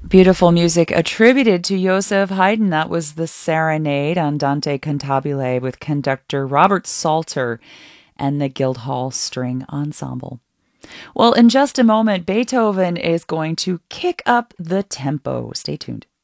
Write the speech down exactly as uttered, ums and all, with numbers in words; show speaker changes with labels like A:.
A: Beautiful music attributed to Joseph Haydn. That was the Serenade Andante Cantabile with conductor Robert Salter and the Guildhall String Ensemble. Well, in just a moment, Beethoven is going to kick up the tempo. Stay tuned.